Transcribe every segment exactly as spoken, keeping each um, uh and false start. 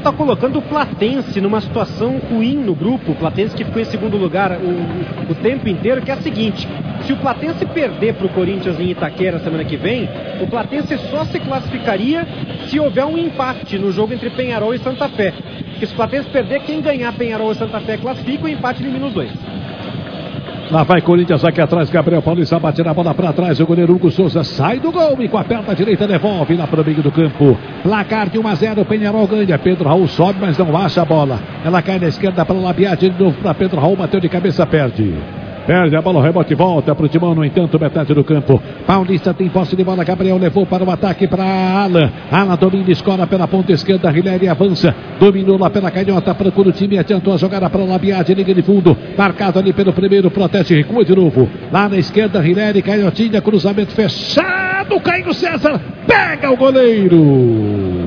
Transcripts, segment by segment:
está colocando o Platense numa situação ruim no grupo. O Platense que ficou em segundo lugar o, o tempo inteiro, que é a seguinte: se o Platense perder para o Corinthians em Itaquera semana que vem, o Platense só se classificaria se houver um empate no jogo entre Peñarol e Santa Fé. Porque se o Platense perder, quem ganhar Peñarol e Santa Fé classifica, o empate elimina os dois. Lá vai Corinthians aqui atrás, Gabriel Paulista bate na bola para trás, o goleiro Hugo Souza sai do gol e com a perna direita devolve lá para o meio do campo. Placar de um a zero, Peñarol ganha, Pedro Raul sobe, mas não acha a bola. Ela cai na esquerda para o Labiati, de novo para Pedro Raul, bateu de cabeça, perde. Perde a bola, o rebote volta para o Timão, no entanto, metade do campo. Paulista tem posse de bola, Gabriel levou para o ataque para Alan. Alan domina, escola pela ponta esquerda, Rileri avança, dominou lá pela canhota, procura o time, adiantou a jogada para o Labiati, liga de fundo, marcado ali pelo primeiro, protege, recua de novo. Lá na esquerda, Rileri, canhotinha, cruzamento fechado, Caio César, pega o goleiro.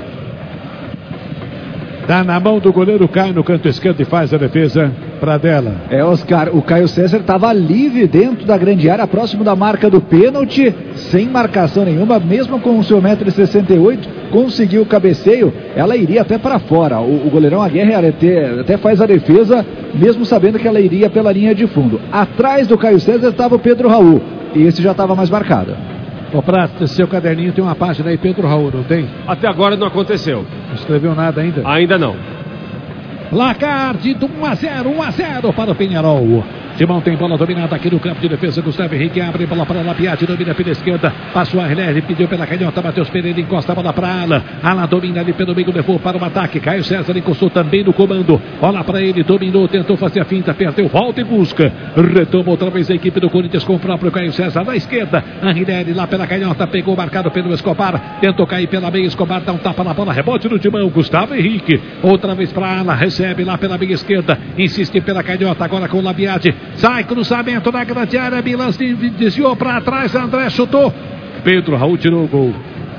Tá na mão do goleiro, cai no canto esquerdo e faz a defesa para dela. É, Oscar, o Caio César estava livre dentro da grande área, próximo da marca do pênalti, sem marcação nenhuma, mesmo com o seu um metro e sessenta e oito, conseguiu o cabeceio, ela iria até para fora. O, o goleirão Aguirre até, até faz a defesa, mesmo sabendo que ela iria pela linha de fundo. Atrás do Caio César estava o Pedro Raul, e esse já estava mais marcado. Ô Prata, seu caderninho tem uma página aí, Pedro Raul, não tem? Até agora não aconteceu. Não escreveu nada ainda? Ainda não. Placar de um a zero, um a zero para o Peñarol. Timão tem bola dominada aqui no campo de defesa. Gustavo Henrique abre bola para Labiati, domina pela esquerda. Passou a Rileri, pediu pela canhota. Matheus Pereira encosta a bola para Alan. Alan domina ali pelo meio, levou para o ataque. Caio César encostou também no comando. Bola para ele, dominou, tentou fazer a finta, perdeu, volta e busca. Retoma outra vez a equipe do Corinthians com o próprio Caio César na esquerda. A Rileri lá pela canhota, pegou marcado pelo Escobar. Tentou cair pela meia, Escobar dá um tapa na bola, rebote do Timão. Gustavo Henrique, outra vez para Alan, recebe lá pela meia esquerda. Insiste pela canhota, agora com o Labiati. Sai, cruzamento na grande área, Milan desviou para trás, André chutou, Pedro Raul tirou o gol.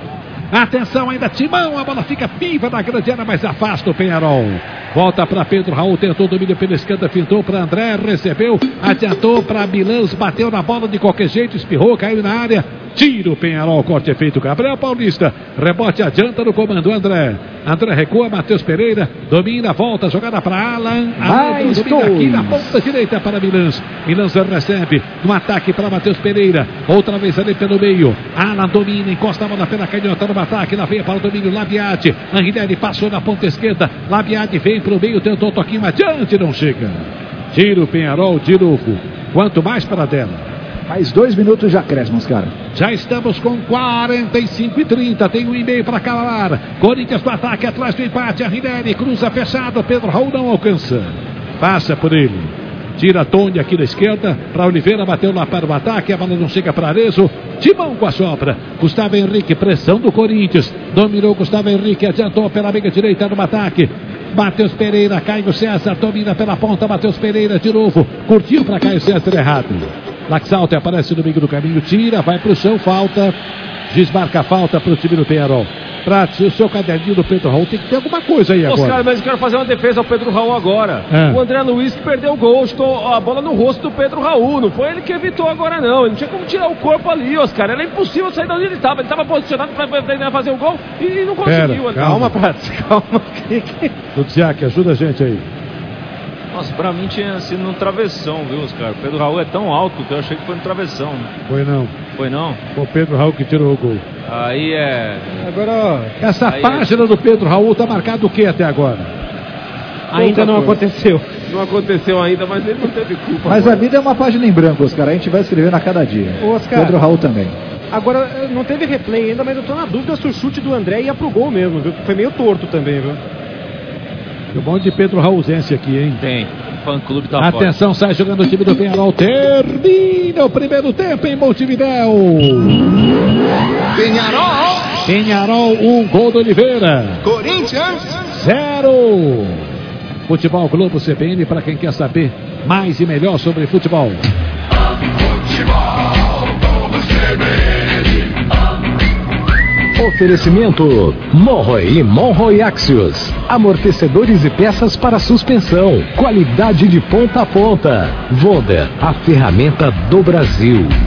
Atenção ainda, Timão, a bola fica viva na grande área, mas afasta o Peñarol. Volta para Pedro Raul, tentou domínio pela esquerda, fintou para André, recebeu, adiantou para Milans, bateu na bola de qualquer jeito, espirrou, caiu na área. Tira o Peñarol, corte é feito, Gabriel Paulista, rebote adianta no comando, André. André recua, Matheus Pereira, domina, volta, jogada para Alan. Alan domina aqui na ponta direita para Milans. Milans recebe, no ataque para Matheus Pereira, outra vez ali pelo meio. Alan domina, encosta a bola pela canhota no ataque, lá vem para o domínio Labiati. Anguilherme passou na ponta esquerda, Labiati vem para o meio, tentou um toquinho adiante, não chega. Tira o Peñarol de novo, quanto mais para dela. Mais dois minutos já crescem, cara. Já estamos com quarenta e cinco e trinta. Tem um e-mail para calar. Corinthians no ataque, atrás do empate. A Rileri cruza fechado. Pedro Raul não alcança. Passa por ele. Tira a Tony aqui da esquerda. Para Oliveira, bateu lá para o ataque. A bola não chega para Arezzo. Timão com a sobra. Gustavo Henrique, pressão do Corinthians. Dominou Gustavo Henrique. Adiantou pela meia direita no ataque. Matheus Pereira, Caio César. Domina pela ponta. Matheus Pereira de novo. Curtiu para Caio César errado. Laxalter aparece no meio do caminho, tira, vai pro chão, falta, desmarca a falta pro time do Peñarol. Prats, o seu caderninho do Pedro Raul tem que ter alguma coisa aí agora. Oscar, mas eu quero fazer uma defesa ao Pedro Raul agora. É. O André Luiz que perdeu o gol, estou a bola no rosto do Pedro Raul, não foi ele que evitou agora não, ele não tinha como tirar o corpo ali, Oscar, era impossível sair de onde ele estava, ele estava posicionado para fazer o gol e não conseguiu. Pera, calma, Prats, calma. Ludziak, ajuda a gente aí. Nossa, pra mim tinha sido no travessão, viu, Oscar? O Pedro Raul é tão alto que eu achei que foi no travessão. Foi não. Foi não? Foi o Pedro Raul que tirou o gol. Aí é... Agora, ó, essa aí página é... do Pedro Raul tá marcado o que até agora? Ainda não aconteceu. Não aconteceu ainda, mas ele não teve culpa. Mas agora. A vida é uma página em branco, Oscar. A gente vai escrevendo a cada dia. Oscar, Pedro Raul também. Agora, não teve replay ainda, mas eu tô na dúvida se o chute do André ia pro gol mesmo, viu? Foi meio torto também, viu? Tem um monte de Pedro Raulzense aqui, hein? Tem. Fã-clube tá forte. Atenção, sai jogando o time do Peñarol. Termina o primeiro tempo em Montevidéu. Peñarol. Peñarol, um gol do Oliveira. Corinthians, zero. Futebol Globo C B N para quem quer saber mais e melhor sobre futebol. Futebol Globo C B N. Oferecimento Monroe e Monroe Axios. Amortecedores e peças para suspensão. Qualidade de ponta a ponta. Voder, a ferramenta do Brasil.